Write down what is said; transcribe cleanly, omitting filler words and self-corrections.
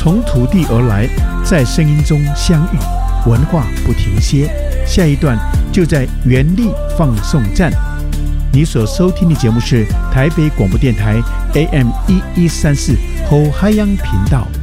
从土地而来，在声音中相遇，文化不停歇。下一段就在原力放送站。你所收听的节目是台北广播电台 AM 1134后海洋频道。